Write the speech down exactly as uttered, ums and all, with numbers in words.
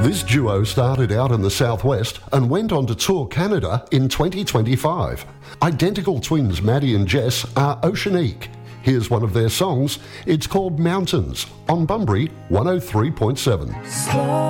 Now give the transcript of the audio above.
This duo started out in the southwest and went on to tour Canada in twenty twenty-five. Identical twins Maddie and Jess are Oceanique. Here's one of their songs. It's called Mountains on Bunbury one oh three point seven. Slow